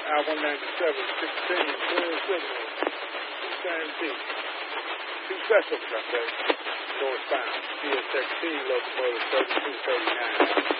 I-197, 16, clear signal, Santee. 2 special traffic, northbound, CSXT, locomotive 3239.